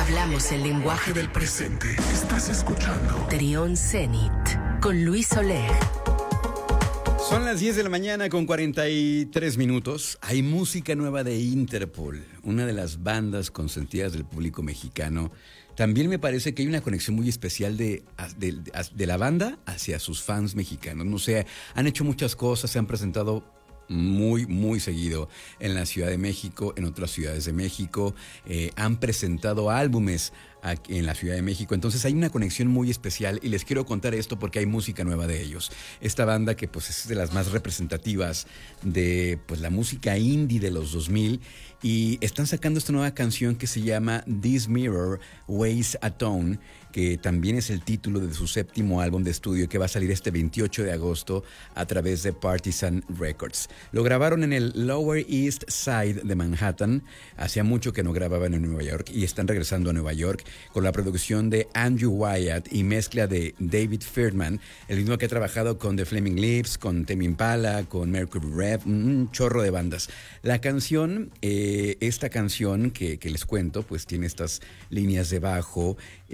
Hablamos el lenguaje del presente. Estás escuchando Trión Zenit con Luis Oleg. Son las 10 de la mañana con 43 minutos. Hay música nueva de Interpol, una de las bandas consentidas del público mexicano. También me parece que hay una conexión muy especial de la banda hacia sus fans mexicanos. No sé, han hecho muchas cosas, se han presentado muy seguido en la Ciudad de México, en otras ciudades de México, han presentado álbumes aquí en la Ciudad de México, entonces hay una conexión muy especial y les quiero contar esto porque hay música nueva de ellos. Esta banda que pues es de las más representativas de pues la música indie de los 2000 y están sacando esta nueva canción que se llama This Mirror Weighs a Ton, que también es el título de su 7º álbum de estudio que va a salir este 28 de agosto a través de Partisan Records. Lo grabaron en el Lower East Side de Manhattan, hacía mucho que no grababan en Nueva York y están regresando a Nueva York con la producción de Andrew Wyatt y mezcla de David Friedman, el mismo que ha trabajado con The Flaming Lips, con Tame Impala, con Mercury Rev, un chorro de bandas. La canción, esta canción que les cuento, pues tiene estas líneas de bajo,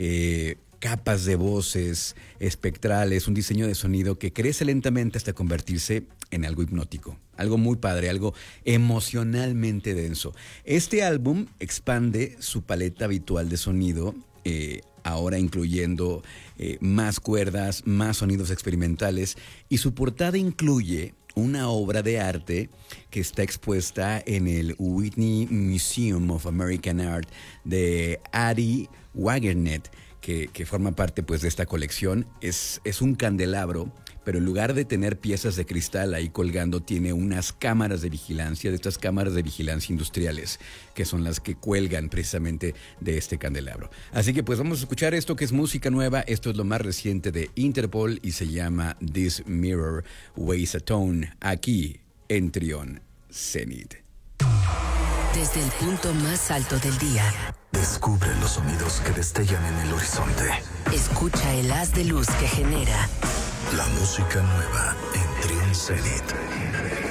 capas de voces espectrales, un diseño de sonido que crece lentamente hasta convertirse en algo hipnótico, algo muy padre, algo emocionalmente denso. Este álbum expande su paleta habitual de sonido, ahora incluyendo más cuerdas, más sonidos experimentales, y su portada incluye una obra de arte que está expuesta en el Whitney Museum of American Art de Adi Wagener, que forma parte pues de esta colección. Es un candelabro, pero en lugar de tener piezas de cristal ahí colgando, tiene unas cámaras de vigilancia, de estas cámaras de vigilancia industriales, que son las que cuelgan precisamente de este candelabro. Así que pues vamos a escuchar esto que es música nueva. Esto es lo más reciente de Interpol y se llama This Mirror Weighs a Tone, aquí en Trión Zenit. Desde el punto más alto del día, Descubre los sonidos que destellan en el horizonte. escucha el haz de luz que genera La música nueva en Trión Zenit.